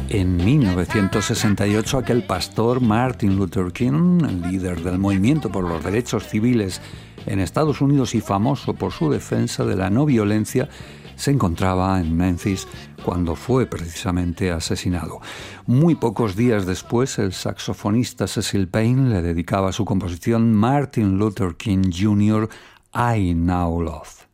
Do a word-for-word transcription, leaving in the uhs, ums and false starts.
En mil novecientos sesenta y ocho, aquel pastor Martin Luther King, el líder del movimiento por los derechos civiles en Estados Unidos y famoso por su defensa de la no violencia, se encontraba en Memphis cuando fue precisamente asesinado. Muy pocos días después, el saxofonista Cecil Payne le dedicaba su composición Martin Luther King junior I Now Love.